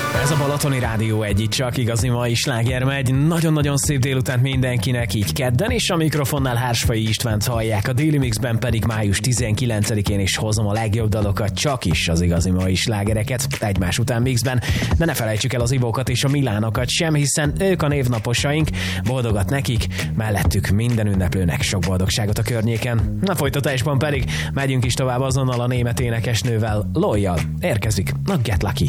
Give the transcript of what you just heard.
Ez a Balatoni Rádió egy csak igazi mai sláger megy. Nagyon-nagyon szép délutánt mindenkinek így kedden, és a mikrofonnál Hársfai Istvánt hallják, a Daily Mixben pedig május 19-én is hozom a legjobb dalokat, csak is az igazi mai slágereket egymás után mixben. De ne felejtsük el az Ivókat és a Milánokat sem, hiszen ők a névnaposaink. Boldogat nekik, mellettük minden ünneplőnek sok boldogságot a környéken. A folytatásban pedig megyünk is tovább azonnal a német énekesnővel, Loyal. Érkezik a Get Lucky.